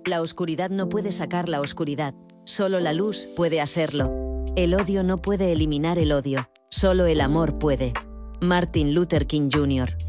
La oscuridad no puede sacar la oscuridad, solo la luz puede hacerlo. El odio no puede eliminar el odio, solo el amor puede. Martin Luther King Jr.